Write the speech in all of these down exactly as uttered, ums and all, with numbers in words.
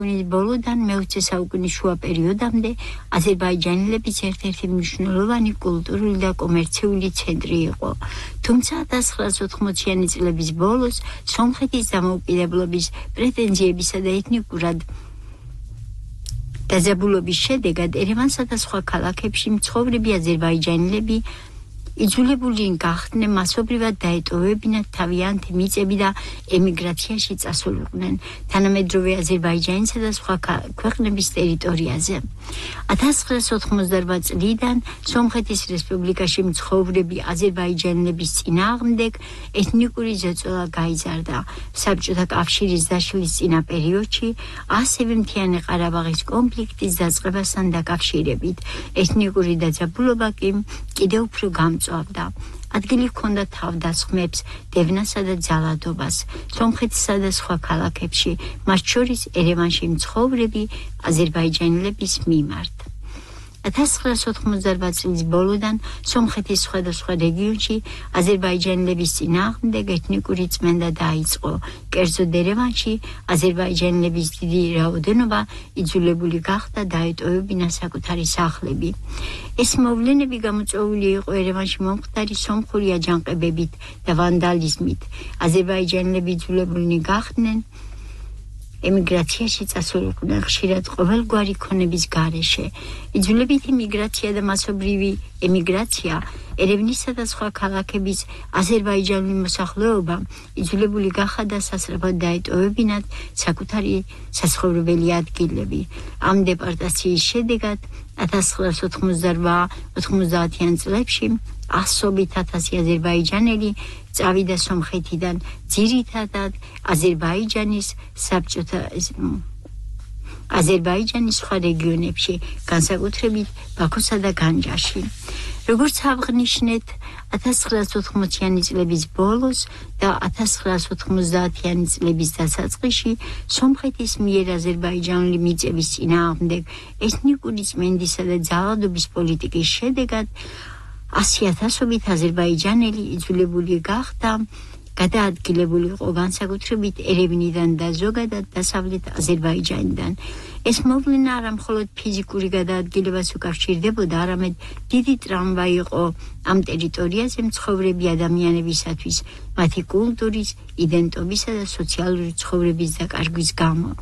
ბოლოდან მეოცე საუკუნის შუა პერიოდამდე აზერბაიჯანელების ერთ-ერთი მნიშვნელოვანი კულტურული და კომერციული ცენტრი იყო. თუმცა ათას ცხრაასი ოთხმოციანი წლების ბოლოს სომხეთის დამოუკიდებლობის პრეტენზიებისა და ეთნიკურად დაძაბულობის შედეგად ერევანსა და სხვა ქალაქებში მცხოვრები აზერბაიჯანელები იძულებული გახდნენ მასობრივად დაეტოვებინათ თავიანთი მიწები და ემიგრაციაში წასულიყვნენ თანამედროვე აზერბაიჯანისა და სხვა ქვეყნების ტერიტორიაზე. ათას ცხრაასი ოცდაოთხ წლიდან სომხეთის რესპუბლიკაში მცხოვრები აზერბაიჯანელების წინააღმდეგ ეთნიკური ზეწოლა გაიზარდა. საბჭოთა კავშირის დაშლის წინა პერიოდში, ასევე მთიანი ყარაბაღის კონფლიქტის დაწყებასთან დაკავშირებით ეთნიკური დაძაბულობა კი კიდევ უფრო გამწვავდა. ადგილი ჰქონდა თავდასხმებს, დევნასა და ძალადობას სომხეთსა და სხვა ქალაქებში, მათ შორის ერევანში მცხოვრები აზერბაიჯანელების მიმართ. ათას ცხრაასი ოცდაოთხ წლის ბოლოდან სომხეთის სხვადასხვა რეგიონში აზერბაიჯანელების წინააღმდეგ ეთნიკური წმენდა დაიწყო. კერძოდ ერევანში აზერბაიჯანელების დიდი რაოდენობა იძულებული გახდა დაეტოვებინა საკუთარი სახლები. ეს მოვლენები გამოწვეული იყო ერევანში მომხდარი სომხური აჯანყებებით და ვანდალიზმით. აზერბაიჯანელები იძულებულნი გახდნენ ემიგრაციაში წასულიყვნენ ხშირად ყოველგვარი ქონების გარეშე. იძულებითი მიგრაცია და მასობრივი ემიგრაცია ერევნისა და სხვა ქალაქების აზერბაიჯანული მოსახლეობა იძულებული გახადა სასწრაფოდ დაეტოვებინათ საკუთარი საცხოვრებელი ადგილები. ამ დეპორტაციის შედეგად ათას ცხრაასი ოცდაათიან წლებში ასობით ათასი აზერბაიჯანელი წავიდა სომხეთიდან, ძირითადად აზერბაიჯანის საბჭოთა აზერბაიჯანის სხვა რეგიონებში, განსაკუთრებით ბაქოსა და განჯაში. როგორც აღნიშნეთ, ათას ცხრაასი ოთხმოციანი წლების ბოლოს და ათას ცხრაასი ოცდაათიანი წლების დასაწყისში სომხეთის მიერ აზერბაიჯანული მიწების წინააღმდეგ ეთნიკური წმენდისა და ძალადობის პოლიტიკის შედეგად ასი ათასობით აზერბაიჯანელი იძულებული გახდა გადაადგილებულიყო განსაკუთრებით ერევნიდან და ზოგადად დასავლეთ აზერბაიჯანიდან. ეს მოვლენა არა მხოლოდ ფიზიკური გადაადგილებას უკავშირდებოდა, არამედ დიდი ტრამვა იყო ამ ტერიტორიაზე მცხოვრები ადამიანებისათვის, მათი კულტურის, იდენტობისა და სოციალური ცხოვრების დაკარგვის გამო.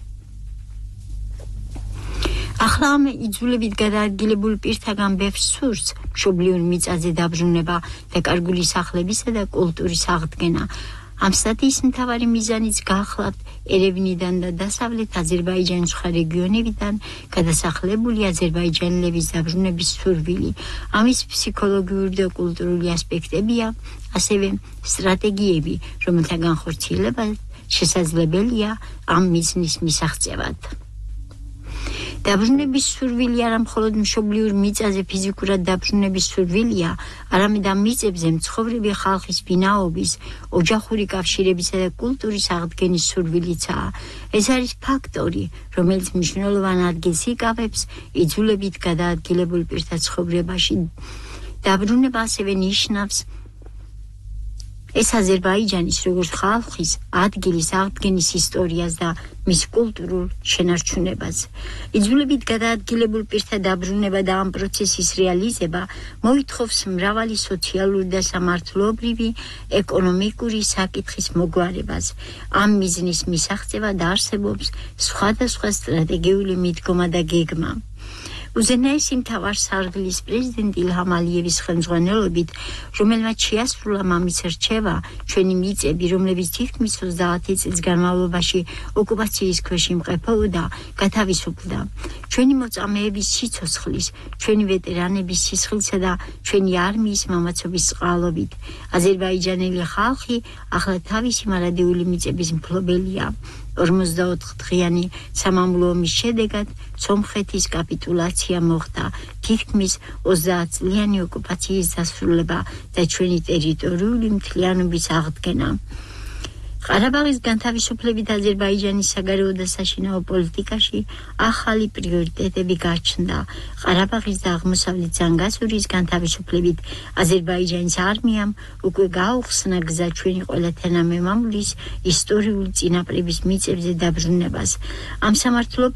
ახლა ამ იძულებით გადაადგილებულ პირთაგან ბევრს სურს მშობლიურ მიწაზე დაბრუნება, დაკარგული სახლებისა და კულტურის აღდგენა. ამ სტატიის მთავარი მიზანიც გახლავთ ერევნიდან და დასავლეთ აზერბაიჯანის სხვა რეგიონებიდან გადასახლებული აზერბაიჯანელების დაბრუნების სურვილი. ამის ფსიქოლოგიური და კულტურული ასპექტებია, ასევე სტრატეგიები, რომელთა განხორციელება შესაძლებელია ამ მიზნის მისაღწევად. დაბრუნების სურვილი არა მხოლოდ მშობლიურ მიწაზე ფიზიკურად დაბრუნების სურვილია, არამედ ამ მიწებზე მცხოვრები ხალხის ვინაობის, ოჯახური კავშირებისა და კულტურის აღდგენის სურვილიცაა. ეს არის ფაქტორი, რომელიც მნიშვნელოვან ადგილს იკავებს იძულებით გადაადგილებულ პირთა ცხოვრებაში. დაბრუნება ასევე ნიშნავს ეს აზერბაიჯანის როგორც ხალხის ადგილის აღდგენის ისტორიას და მის კულტურულ შენარჩუნებას. იძულებით გადაადგილებულ პირთა დაბრუნება და ამ პროცესის რეალიზება მოითხოვს მრავალი სოციალური და სამართლობრივი, ეკონომიკური საკითხის მოგვარებას. ამ მიზნის მისაღწევად არსებობს სხვადასხვა სტრატეგიული მიდგომა და გეგმა. უზენაესი მთავარსარდლის პრეზიდენტ ილჰამ ალიევის ხელმძღვანელობით, რომელმაც შეასრულა მამის რჩევა, ჩვენი მიწები, რომლებიც თითქმის ოცდაათი წლის განმავლობაში ოკუპაციის ქვეშ იმყოფებოდა, გათავისუფლდა. ჩვენი მოწამეების სიცოცხლის, ჩვენი ვეტერანების სისხლისა და ჩვენი არმიის მამაცობის წყალობით, აზერბაიჯანელი ხალხი ახლა თავისი მარადიული მიწების მფლობელია. ორმოცდაოთხ დღიანი სამამულო ომის შედეგად სომხეთის კაპიტულაცია მოხდა, თითქმის ოცდაათ წლიანი ოკუპაციის დასრულება და ჩვენი ტერიტორიული მთლიანობის აღდგენა. ყარაბაღის განთავისუფლებით აზერბაიჯანის საგარეო და საშინაო პოლიტიკაში ახალი პრიორიტეტები გაჩნდა. ყარაბაღის და აღმოსავლეთ ზანგაზურის განთავისუფლებით აზერბაიჯანის არმიამ უკვე გაუხსნა გზა ჩვენი ყველა თანამემამულის ისტორიული წინაპრების მიწებზე დაბრუნებას. ამ სამართლობრივ